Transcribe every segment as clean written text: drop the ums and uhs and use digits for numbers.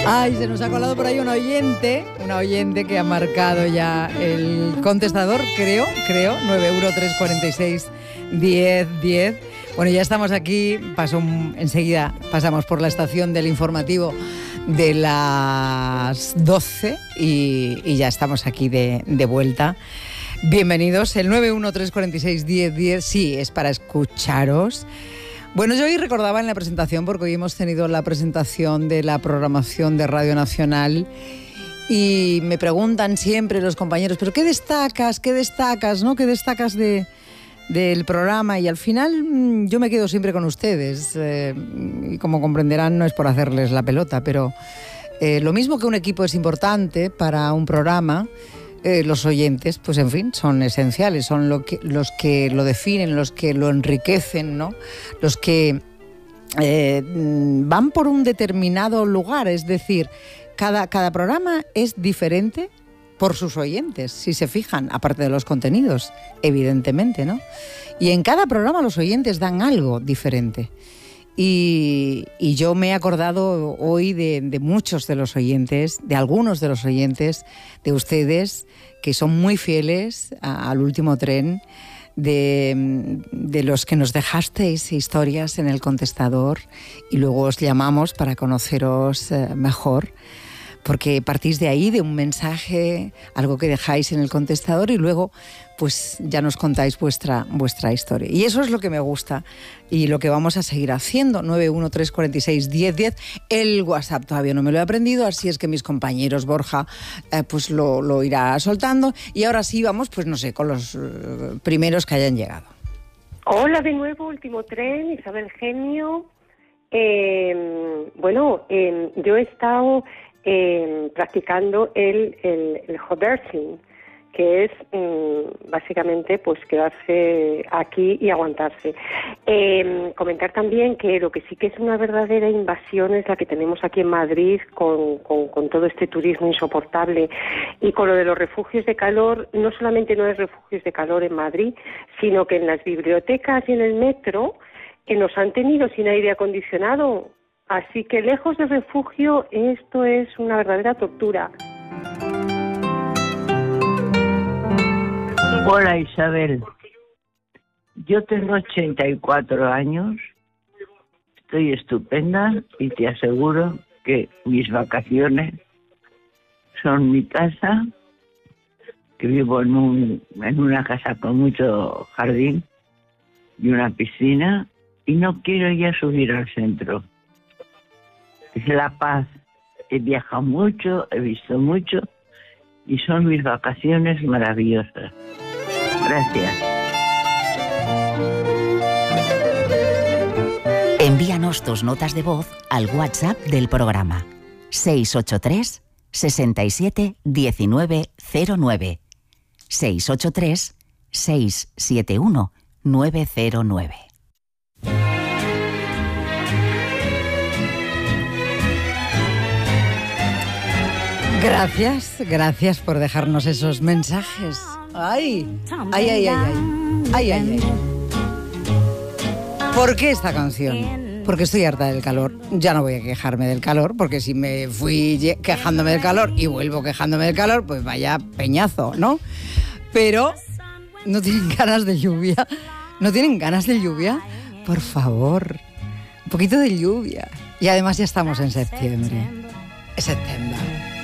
Ay, se nos ha colado por ahí una oyente que ha marcado ya el contestador, creo, 913461010. Bueno, ya estamos aquí, enseguida pasamos por la estación del informativo de las 12 y ya estamos aquí de vuelta. Bienvenidos, el 913461010, sí, es para escucharos. Bueno, yo hoy recordaba en la presentación, porque hoy hemos tenido la presentación de la programación de Radio Nacional y me preguntan siempre los compañeros, ¿pero qué destacas, ¿no? ¿Qué destacas del programa? Y al final yo me quedo siempre con ustedes y como comprenderán no es por hacerles la pelota, pero lo mismo que un equipo es importante para un programa, los oyentes, pues en fin, son esenciales, son los que lo definen, los que lo enriquecen, ¿no? Los que van por un determinado lugar, es decir, cada programa es diferente por sus oyentes, si se fijan, aparte de los contenidos, evidentemente, ¿no? Y en cada programa los oyentes dan algo diferente. Y yo me he acordado hoy de muchos de los oyentes, de algunos de los oyentes, de ustedes, que son muy fieles al último tren, de los que nos dejasteis historias en el contestador y luego os llamamos para conoceros mejor, porque partís de ahí, de un mensaje, algo que dejáis en el contestador y luego pues ya nos contáis vuestra historia. Y eso es lo que me gusta y lo que vamos a seguir haciendo. 913461010. El WhatsApp todavía no me lo he aprendido, así es que mis compañeros, Borja, pues lo irá soltando. Y ahora sí vamos, pues no sé, con los primeros que hayan llegado. Hola de nuevo, último tren, Isabel Genio. Yo he estado practicando el hoversing, que es básicamente pues quedarse aquí y aguantarse. Comentar también que lo que sí que es una verdadera invasión es la que tenemos aquí en Madrid con todo este turismo insoportable y con lo de los refugios de calor. No solamente no hay refugios de calor en Madrid, sino que en las bibliotecas y en el metro que nos han tenido sin aire acondicionado. Así que lejos de refugio, esto es una verdadera tortura. Hola Isabel, yo tengo 84 años, estoy estupenda y te aseguro que mis vacaciones son mi casa, que vivo en una casa con mucho jardín y una piscina y no quiero ya subir al centro. Es la paz, he viajado mucho, he visto mucho y son mis vacaciones maravillosas. Gracias. Envíanos tus notas de voz al WhatsApp del programa 683 67 19 09 683 671 909. Gracias por dejarnos esos mensajes. Ay. ¿Por qué esta canción? Porque estoy harta del calor. Ya no voy a quejarme del calor, porque si me fui quejándome del calor y vuelvo quejándome del calor, pues vaya peñazo, ¿no? Pero no tienen ganas de lluvia. ¿No tienen ganas de lluvia? Por favor, un poquito de lluvia. Y además ya estamos en septiembre. Es septiembre.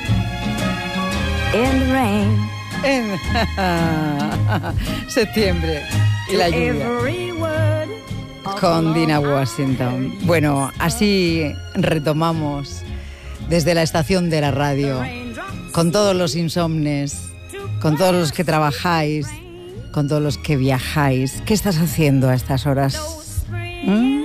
En septiembre y la lluvia con Dina Washington. Bueno, así retomamos desde la estación de la radio, con todos los insomnes, con todos los que trabajáis, con todos los que viajáis. ¿Qué estás haciendo a estas horas?